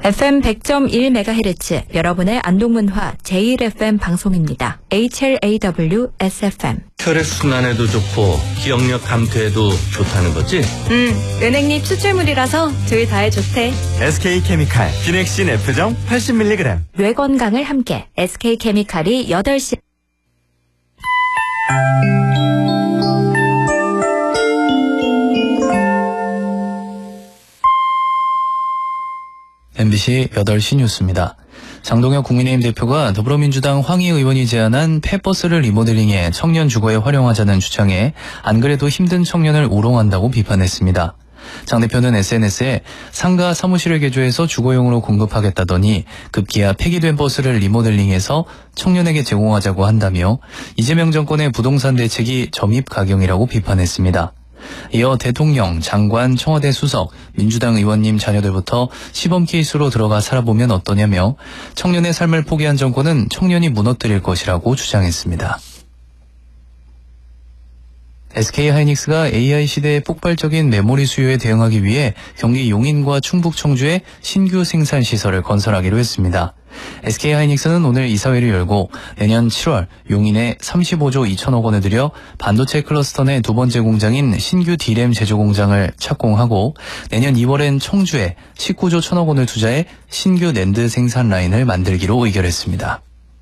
FM 100.1MHz 여러분의 안동문화 제1FM 방송입니다. HLAW SFM. 혈액순환에도 좋고 기억력 감퇴에도 좋다는 거지? 은행잎 추출물이라서 둘 다에 좋대. SK케미칼 비넥신 F정 80mg. 뇌 건강을 함께 SK케미칼이 8시. MBC 8시 뉴스입니다. 장동혁 국민의힘 대표가 더불어민주당 황희 의원이 제안한 폐버스를 리모델링해 청년 주거에 활용하자는 주장에 안 그래도 힘든 청년을 우롱한다고 비판했습니다. 장 대표는 SNS에 상가 사무실을 개조해서 주거용으로 공급하겠다더니 급기야 폐기된 버스를 리모델링해서 청년에게 제공하자고 한다며 이재명 정권의 부동산 대책이 점입가경이라고 비판했습니다. 이어 대통령, 장관, 청와대 수석, 민주당 의원님 자녀들부터 시범 케이스로 들어가 살아보면 어떠냐며 청년의 삶을 포기한 정권은 청년이 무너뜨릴 것이라고 주장했습니다. SK하이닉스가 AI 시대의 폭발적인 메모리 수요에 대응하기 위해 경기 용인과 충북 청주에 신규 생산시설을 건설하기로 했습니다. SK하이닉스는 오늘 이사회를 열고 내년 7월 용인에 35조 2천억 원을 들여 반도체 클러스터 내 두 번째 공장인 신규 D램 제조 공장을 착공하고 내년 2월엔 청주에 19조 1천억 원을 투자해 신규 낸드 생산 라인을 만들기로 의결했습니다.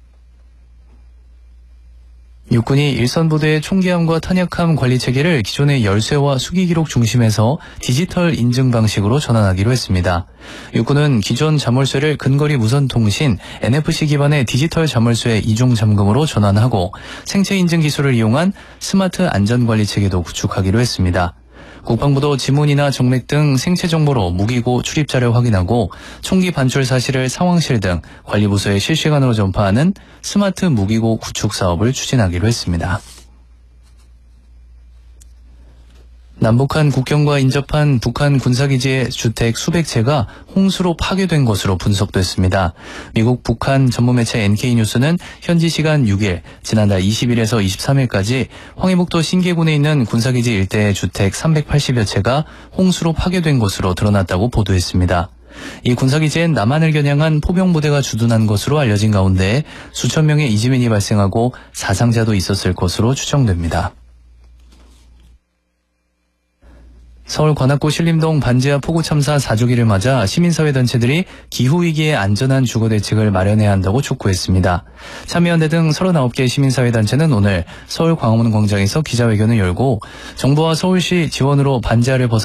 육군이 일선부대의 총기함과 탄약함 관리 체계를 기존의 열쇠와 수기기록 중심에서 디지털 인증 방식으로 전환하기로 했습니다. 육군은 기존 자물쇠를 근거리 무선통신 NFC 기반의 디지털 자물쇠 이중 잠금으로 전환하고 생체 인증 기술을 이용한 스마트 안전관리 체계도 구축하기로 했습니다. 국방부도 지문이나 정맥 등 생체 정보로 무기고 출입자를 확인하고 총기 반출 사실을 상황실 등 관리부서에 실시간으로 전파하는 스마트 무기고 구축 사업을 추진하기로 했습니다. 남북한 국경과 인접한 북한 군사기지의 주택 수백 채가 홍수로 파괴된 것으로 분석됐습니다. 미국 북한 전문매체 NK뉴스는 현지 시간 6일, 지난달 20일에서 23일까지 황해북도 신계군에 있는 군사기지 일대의 주택 380여 채가 홍수로 파괴된 것으로 드러났다고 보도했습니다. 이 군사기지엔 남한을 겨냥한 포병부대가 주둔한 것으로 알려진 가운데 수천 명의 이지민이 발생하고 사상자도 있었을 것으로 추정됩니다. 서울 관악구 신림동 반지하 폭우 참사 4주기를 맞아 시민사회단체들이 기후위기에 안전한 주거 대책을 마련해야 한다고 촉구했습니다. 참여연대 등 39개 시민사회단체는 오늘 서울 광화문 광장에서 기자회견을 열고 정부와 서울시 지원으로 반지하를 벗어